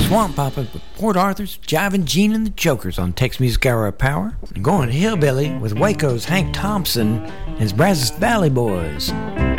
Swamp Papa with Port Arthur's Jivin' Gene and the Jokers on Tex Music Hour of Power. And going to Hillbilly with Waco's Hank Thompson and his Brazos Valley Boys.